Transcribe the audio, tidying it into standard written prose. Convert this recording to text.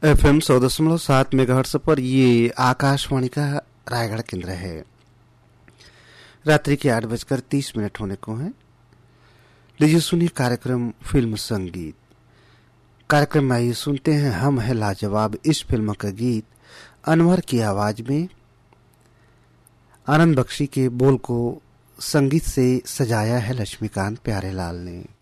FM 100.7 megahertz पर ये आकाशवाणी का रायगढ़ केंद्र है। रात्रि के 8:30 होने को है। लीजिए सुनिए कार्यक्रम फिल्म संगीत। कार्यक्रम में आइए सुनते हैं हम है लाजवाब। इस फिल्म का गीत अनवर की आवाज में आनंद बख्शी के बोल को संगीत से सजाया है लक्ष्मीकांत प्यारेलाल ने।